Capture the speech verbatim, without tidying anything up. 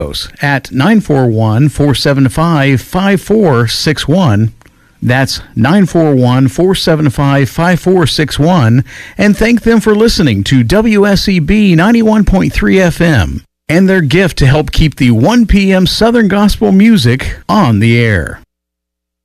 at nine four one, four seven five, five four six one. That's nine four one, four seven five, five four six one. And thank them for listening to W S E B ninety-one point three F M and their gift to help keep the one p.m. Southern Gospel music on the air.